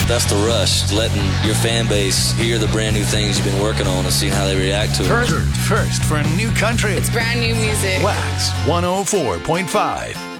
That's the rush, letting your fan base hear the brand new things you've been working on and seeing how they react to it. First for a new country. It's brand new music. Wax 104.5.